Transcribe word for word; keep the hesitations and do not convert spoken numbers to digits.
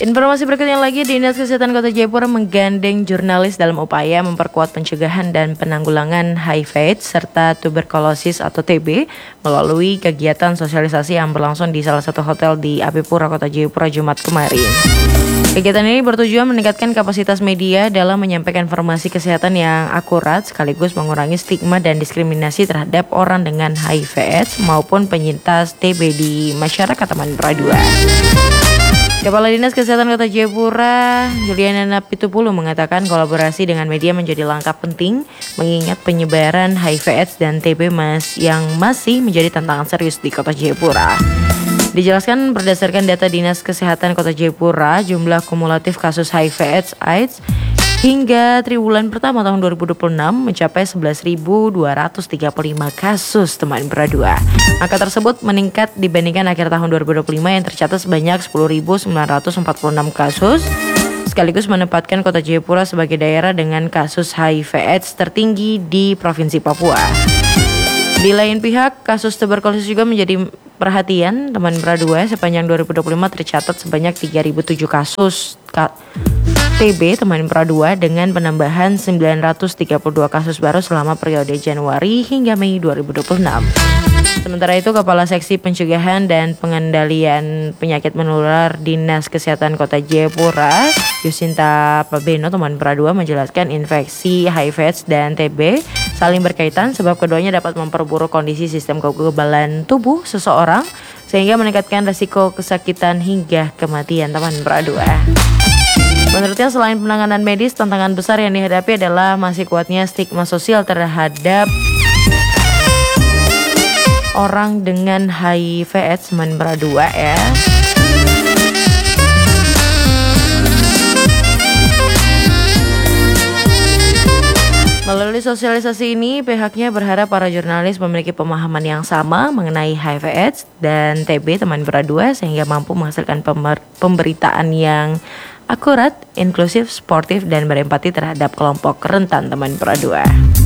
Informasi berikutnya lagi, Dinas Kesehatan Kota Jayapura menggandeng jurnalis dalam upaya memperkuat pencegahan dan penanggulangan H I V AIDS serta tuberkulosis atau T B melalui kegiatan sosialisasi yang berlangsung di salah satu hotel di Apipura, Kota Jayapura, Jumat kemarin. Kegiatan ini bertujuan meningkatkan kapasitas media dalam menyampaikan informasi kesehatan yang akurat sekaligus mengurangi stigma dan diskriminasi terhadap orang dengan H I V AIDS maupun penyintas T B di masyarakat Tamanpura dua. Kepala Dinas Kesehatan Kota Jayapura, Juliana Napitupulu, mengatakan kolaborasi dengan media menjadi langkah penting mengingat penyebaran H I V AIDS dan T B mas yang masih menjadi tantangan serius di Kota Jayapura. Dijelaskan berdasarkan data Dinas Kesehatan Kota Jayapura, jumlah kumulatif kasus H I V AIDS AIDS hingga triwulan pertama tahun dua ribu dua puluh enam mencapai sebelas ribu dua ratus tiga puluh lima kasus Tamanpura dua. Angka tersebut meningkat dibandingkan akhir tahun dua ribu dua puluh lima yang tercatat sebanyak sepuluh ribu sembilan ratus empat puluh enam kasus, sekaligus menempatkan Kota Jayapura sebagai daerah dengan kasus H I V AIDS tertinggi di Provinsi Papua. Di lain pihak, kasus tuberkulosis juga menjadi perhatian Tamanpura dua. Sepanjang dua ribu dua puluh lima tercatat sebanyak tiga ribu tujuh kasus ka- T B Tamanpura dua dengan penambahan sembilan ratus tiga puluh dua kasus baru selama periode Januari hingga Mei dua ribu dua puluh enam. Sementara itu, Kepala Seksi Pencegahan dan Pengendalian Penyakit Menular Dinas Kesehatan Kota Jayapura, Yusinta Pabeno, Tamanpura dua, menjelaskan infeksi H I V AIDS dan T B saling berkaitan sebab keduanya dapat memperburuk kondisi sistem kekebalan tubuh seseorang sehingga meningkatkan risiko kesakitan hingga kematian Tamanpura dua. Menurutnya, selain penanganan medis, tantangan besar yang dihadapi adalah masih kuatnya stigma sosial terhadap orang dengan H I V AIDS Tamanpura dua ya. Melalui sosialisasi ini, pihaknya berharap para jurnalis memiliki pemahaman yang sama mengenai H I V AIDS dan T B Tamanpura dua sehingga mampu menghasilkan pemer- pemberitaan yang akurat, inklusif, sportif, dan berempati terhadap kelompok rentan Tamanpura dua.